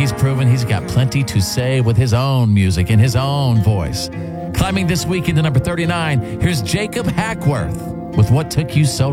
he's proven he's got plenty to say with his own music in his own voice. Climbing this week into number 39, here's Jacob Hackworth with What Took You So